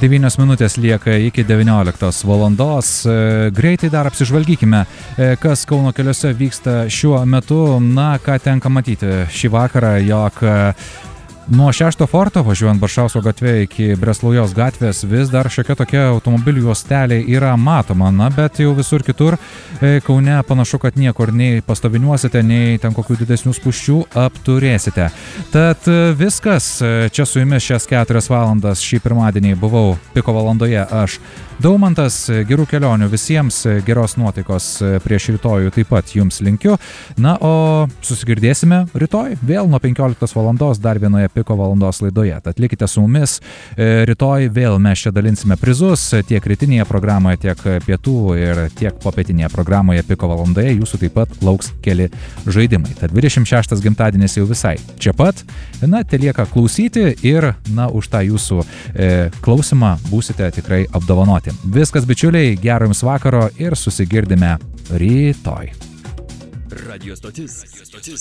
9 minutės lieka iki 19 valandos. Greitai dar apsižvalgykime, kas Kauno keliuose vyksta šiuo metu. Na, ką tenka matyti šį vakarą, jog nuo 6 forto, važiuojant Baršausko gatve iki Breslaujos gatvės, vis dar šiokia tokia automobilių juostelė yra matoma, na, bet jau visur kitur Kaune panašu, kad niekur nei pastoviniuosite, nei ten kokių didesnių spūsčių apturėsite. Tad viskas, čia su jumis šias 4 valandas šį pirmadienį buvau Piko valandoje aš, Daumantas. Gerų kelionių visiems, geros nuotaikos prieš rytojų taip pat jums linkiu. Na, o susigirdėsime rytoj vėl nuo 15 valandos dar vienoje Piko valandos laidoje. Tad likite su mumis, rytoj vėl mes čia dalinsime prizus tiek rytinėje programoje, tiek pietų ir tiek popietinėje programoje Piko valandoje. Jūsų taip pat lauks keli žaidimai. Tad 26 gimtadienis jau visai čia pat. Na, telieka klausyti ir, na, už tą jūsų klausimą būsite tikrai apdovanoti. Viskas, bičiuliai, gero jums vakaro ir susigirdime rytoj. Radio stotis.